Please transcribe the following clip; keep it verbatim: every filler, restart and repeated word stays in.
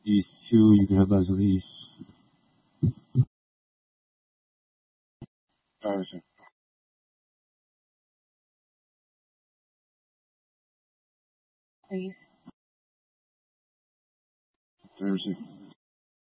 East two, you can head back to the east. Alright, Please. Thursday.